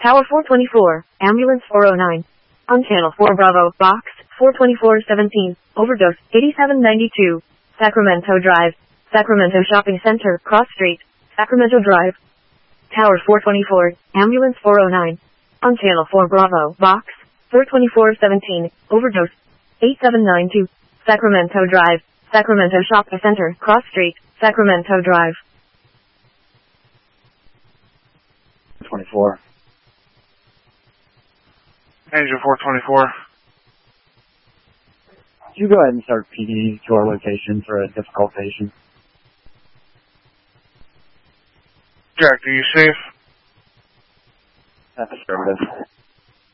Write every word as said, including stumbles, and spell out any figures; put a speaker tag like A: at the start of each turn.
A: Tower four twenty-four, Ambulance four oh nine. On Channel four Bravo, Box four twenty-four seventeen, Overdose eighty-seven ninety-two, Sacramento Drive, Sacramento Shopping Center, Cross Street, Sacramento Drive. Tower four twenty-four, Ambulance four oh nine. On Channel four Bravo, Box four twenty-four seventeen, Overdose eighty-seven ninety-two, Sacramento Drive, Sacramento Shopping Center, Cross Street, Sacramento Drive.
B: twenty-four.
C: Angel four twenty-four.
B: Could you go ahead and start P D to our location for a difficult patient?
C: Jack, are you safe?
B: That's affirmative.